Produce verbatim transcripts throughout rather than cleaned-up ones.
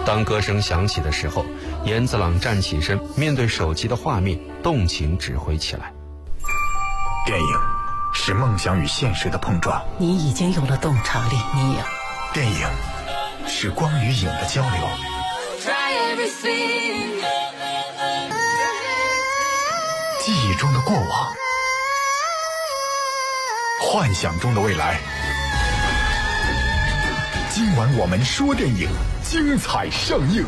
当歌声响起的时候，严子朗站起身，面对手机的画面，动情指挥起来。 电影是梦想与现实的碰撞， 你已经有了洞察力，你呀。 电影是光与影的交流，记忆中的过往，幻想中的未来。今晚我们说电影，精彩上映。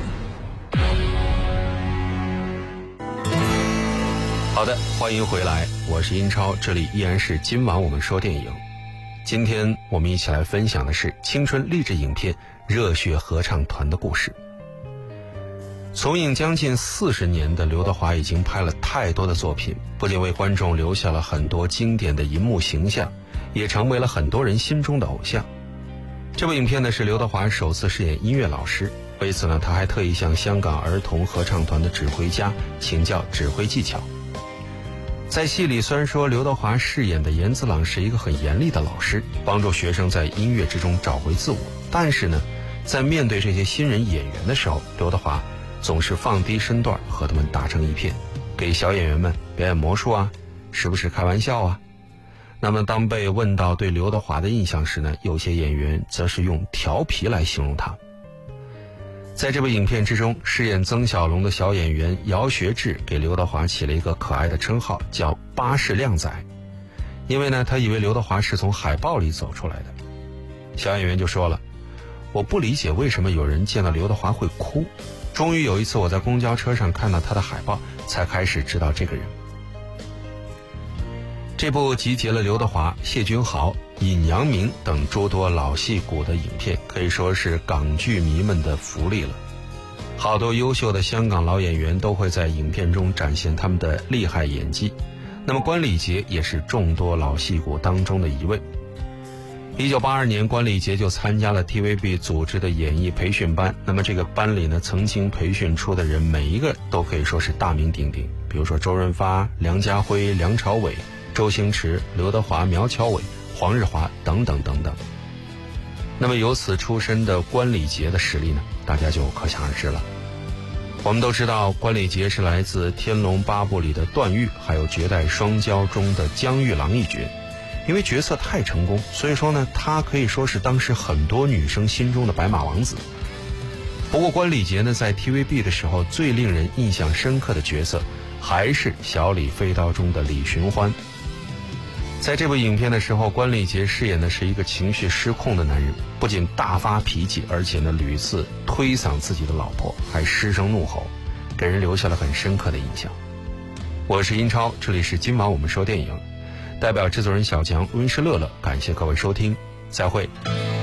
好的，欢迎回来，我是英超，这里依然是今晚我们说电影。今天我们一起来分享的是青春励志影片《热血合唱团》的故事。从影将近四十年的刘德华已经拍了太多的作品，不仅为观众留下了很多经典的银幕形象，也成为了很多人心中的偶像。这部影片呢是刘德华首次饰演音乐老师，为此呢他还特意向香港儿童合唱团的指挥家请教指挥技巧。在戏里，虽然说刘德华饰演的严子朗是一个很严厉的老师，帮助学生在音乐之中找回自我，但是呢在面对这些新人演员的时候，刘德华总是放低身段和他们打成一片，给小演员们表演魔术啊，时不时开玩笑啊。那么当被问到对刘德华的印象时呢，有些演员则是用调皮来形容他。在这部影片之中，饰演曾小龙的小演员姚学志给刘德华起了一个可爱的称号，叫巴士靓仔，因为呢他以为刘德华是从海报里走出来的。小演员就说了，我不理解为什么有人见到刘德华会哭，终于有一次我在公交车上看到他的海报，才开始知道这个人。这部集结了刘德华、谢君豪、尹扬明等诸多老戏骨的影片，可以说是港剧迷们的福利了。好多优秀的香港老演员都会在影片中展现他们的厉害演技。那么关礼杰也是众多老戏骨当中的一位。一九八二年，关礼杰就参加了 T V B 组织的演艺培训班。那么这个班里呢，曾经培训出的人每一个都可以说是大名鼎鼎，比如说周润发、梁家辉、梁朝伟、周星驰、刘德华、苗侨伟、黄日华等等等等。那么由此出身的关礼杰的实力呢，大家就可想而知了。我们都知道关礼杰是来自《天龙八部》里的段誉，还有《绝代双骄》中的江玉郎一角。因为角色太成功，所以说呢他可以说是当时很多女生心中的白马王子。不过关礼杰呢在 T V B 的时候最令人印象深刻的角色还是《小李飞刀》中的李寻欢。在这部影片的时候，关礼杰饰演的是一个情绪失控的男人，不仅大发脾气，而且呢屡次推搡自己的老婆，还失声怒吼，给人留下了很深刻的印象。我是英超，这里是今晚我们说电影，代表制作人小强、温室乐乐，感谢各位收听，再会。